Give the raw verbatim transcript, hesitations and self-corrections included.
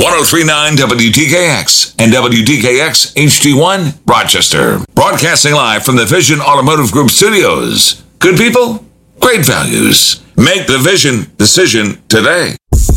oh three point nine W D K X and W D K X H D one, Rochester. Broadcasting live from the Vision Automotive Group studios. Good people, great values. Make the Vision decision today.